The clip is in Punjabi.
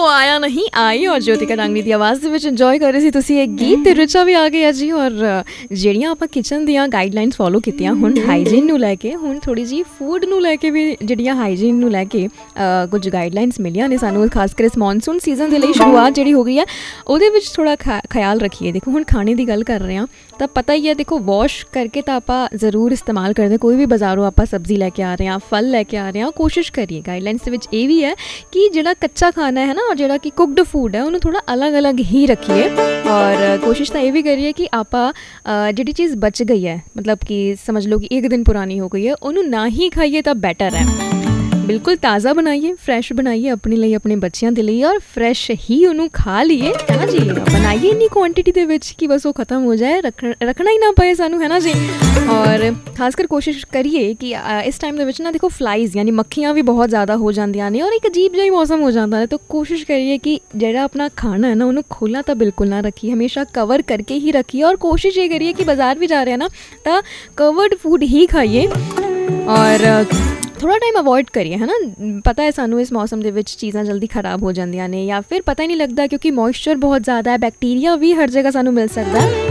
ਆਇਆ ਨਹੀਂ ਆਈ ਔਰ ਜੋਤਿਕਾ ਡਾਂਗਨੀ ਦੀ ਆਵਾਜ਼ ਦੇ ਵਿੱਚ ਇੰਜੋਏ ਕਰ ਰਹੇ ਸੀ ਤੁਸੀਂ ਇਹ ਗੀਤ ਤੇ ਰਿਚਾ ਵੀ ਆ ਗਿਆ ਜੀ। ਔਰ ਜਿਹੜੀਆਂ ਆਪਾਂ ਕਿਚਨ ਦੀਆਂ ਗਾਈਡਲਾਈਨਸ ਫੋਲੋ ਕੀਤੀਆਂ ਹੁਣ ਹਾਈਜੀਨ ਨੂੰ ਲੈ ਕੇ, ਹੁਣ ਥੋੜ੍ਹੀ ਜਿਹੀ ਫੂਡ ਨੂੰ ਲੈ ਕੇ ਵੀ ਜਿਹੜੀਆਂ ਹਾਈਜੀਨ ਨੂੰ ਲੈ ਕੇ ਕੁਝ ਗਾਈਡਲਾਈਨਸ ਮਿਲੀਆਂ ਨੇ ਸਾਨੂੰ, ਖਾਸ ਕਰ ਇਸ ਮੌਨਸੂਨ ਸੀਜ਼ਨ ਦੇ ਲਈ ਸ਼ੁਰੂਆਤ ਜਿਹੜੀ ਹੋ ਗਈ ਹੈ ਉਹਦੇ ਵਿੱਚ ਥੋੜ੍ਹਾ ਖਿਆਲ ਰੱਖੀਏ। ਦੇਖੋ ਹੁਣ ਖਾਣੇ ਦੀ ਗੱਲ ਕਰ ਰਹੇ ਹਾਂ ਤਾਂ ਪਤਾ ਹੀ ਹੈ, ਦੇਖੋ ਵਾਸ਼ ਕਰਕੇ ਤਾਂ ਆਪਾਂ ਜ਼ਰੂਰ ਇਸਤੇਮਾਲ ਕਰਦੇ, ਕੋਈ ਵੀ ਬਾਜ਼ਾਰੋਂ ਆਪਾਂ ਸਬਜ਼ੀ ਲੈ ਕੇ ਆ ਰਹੇ ਹਾਂ, ਫਲ ਲੈ ਕੇ ਆ ਰਹੇ ਹਾਂ, ਕੋਸ਼ਿਸ਼ ਕਰੀਏ ਗਾਈਡਲਾਈਨਸ ਦੇ ਵਿੱਚ ਇਹ ਵੀ ਹੈ ਕਿ ਜਿਹੜਾ ਕੱਚਾ ਖਾਣਾ ਹੈ ਨਾ ਔਰ ਜਿਹੜਾ ਕਿ ਕੁਕਡ ਫੂਡ ਹੈ ਉਹਨੂੰ ਥੋੜ੍ਹਾ ਅਲੱਗ-ਅਲੱਗ ਹੀ ਰੱਖੀਏ। ਔਰ ਕੋਸ਼ਿਸ਼ ਤਾਂ ਇਹ ਵੀ ਕਰੀਏ ਕਿ ਆਪਾਂ ਜਿਹੜੀ ਚੀਜ਼ ਬਚ ਗਈ ਹੈ, ਮਤਲਬ ਕਿ ਸਮਝ ਲਓ ਕਿ ਇੱਕ ਦਿਨ ਪੁਰਾਣੀ ਹੋ ਗਈ ਹੈ, ਉਹਨੂੰ ਨਾ ਹੀ ਖਾਈਏ ਤਾਂ ਬੈਟਰ ਹੈ। ਬਿਲਕੁਲ ਤਾਜ਼ਾ ਬਣਾਈਏ, ਫਰੈਸ਼ ਬਣਾਈਏ ਆਪਣੇ ਲਈ, ਆਪਣੇ ਬੱਚਿਆਂ ਦੇ ਲਈ, ਔਰ ਫਰੈਸ਼ ਹੀ ਉਹਨੂੰ ਖਾ ਲਈਏ, ਹੈ ਨਾ ਜੀ। ਬਣਾਈਏ ਇੰਨੀ ਕੁਆਂਟਿਟੀ ਦੇ ਵਿੱਚ ਕਿ ਬਸ ਉਹ ਖਤਮ ਹੋ ਜਾਏ, ਰੱਖਣਾ ਹੀ ਨਾ ਪਏ ਸਾਨੂੰ, ਹੈ ਨਾ ਜੀ। ਔਰ ਖਾਸ ਕਰ ਕੋਸ਼ਿਸ਼ ਕਰੀਏ ਕਿ ਇਸ ਟਾਈਮ ਦੇ ਵਿੱਚ ਨਾ ਦੇਖੋ ਫਲਾਈਜ਼ ਯਾਨੀ ਮੱਖੀਆਂ ਵੀ ਬਹੁਤ ਜ਼ਿਆਦਾ ਹੋ ਜਾਂਦੀਆਂ ਨੇ ਔਰ ਇੱਕ ਅਜੀਬ ਜਿਹਾ ਹੀ ਮੌਸਮ ਹੋ ਜਾਂਦਾ ਹੈ। ਤਾਂ ਕੋਸ਼ਿਸ਼ ਕਰੀਏ ਕਿ ਜਿਹੜਾ ਆਪਣਾ ਖਾਣਾ ਹੈ ਨਾ ਉਹਨੂੰ ਖੁੱਲ੍ਹਾ ਤਾਂ ਬਿਲਕੁਲ ਨਾ ਰੱਖੀਏ, ਹਮੇਸ਼ਾ ਕਵਰ ਕਰਕੇ ਹੀ ਰੱਖੀਏ। ਔਰ ਕੋਸ਼ਿਸ਼ ਇਹ ਕਰੀਏ ਕਿ ਬਾਜ਼ਾਰ ਵੀ ਜਾ ਰਹੇ ਹਾਂ ਨਾ ਤਾਂ ਕਵਰਡ ਫੂਡ ਹੀ ਖਾਈਏ ਔਰ ਥੋੜ੍ਹਾ ਟਾਈਮ ਅਵੋਇਡ ਕਰੀਏ, ਹੈ ਨਾ। ਪਤਾ ਹੈ ਸਾਨੂੰ ਇਸ ਮੌਸਮ ਦੇ ਵਿੱਚ ਚੀਜ਼ਾਂ ਜਲਦੀ ਖਰਾਬ ਹੋ ਜਾਂਦੀਆਂ ਨੇ ਜਾਂ ਫਿਰ ਪਤਾ ਹੀ ਨਹੀਂ ਲੱਗਦਾ ਕਿਉਂਕਿ ਮੋਇਸਚਰ ਬਹੁਤ ਜ਼ਿਆਦਾ ਹੈ, ਬੈਕਟੀਰੀਆ ਵੀ ਹਰ ਜਗ੍ਹਾ ਸਾਨੂੰ ਮਿਲ ਸਕਦਾ ਹੈ।